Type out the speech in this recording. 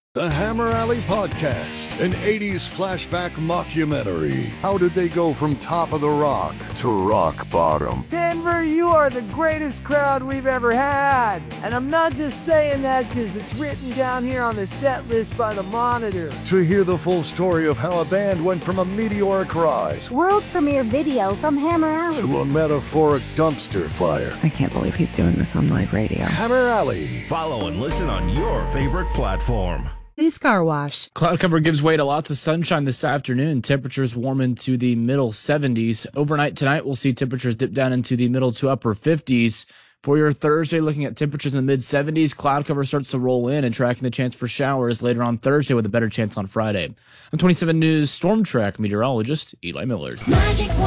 The Hammer Alley Podcast, an 80s flashback mockumentary. How did they go from top of the rock to rock bottom? Denver, you are the greatest crowd we've ever had. And I'm not just saying that because it's written down here on the set list by the Monitor. To hear the full story of how a band went from a meteoric rise, world premiere video from Hammer Alley, to a metaphoric dumpster fire. I can't believe he's doing this on live radio. Hammer Alley. Follow and listen on your favorite platform. This car wash. Cloud cover gives way to lots of sunshine this afternoon. Temperatures warm into the middle 70s. Overnight tonight, we'll see temperatures dip down into the middle to upper 50s. For your Thursday, looking at temperatures in the mid-70s, cloud cover starts to roll in and tracking the chance for showers later on Thursday with a better chance on Friday. I'm 27 News Storm Track meteorologist Eli Millard. Magic